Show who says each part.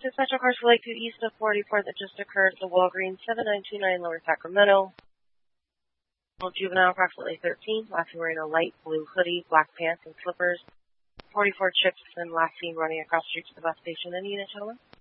Speaker 1: dispatch cars for Lakeview East of 44 that just occurred at the Walgreens 7929 Lower Sacramento. Juvenile, approximately 13, last seen wearing a light blue hoodie, black pants, and slippers. 44 chips and last seen running across the street to the bus station. Any unit, gentlemen?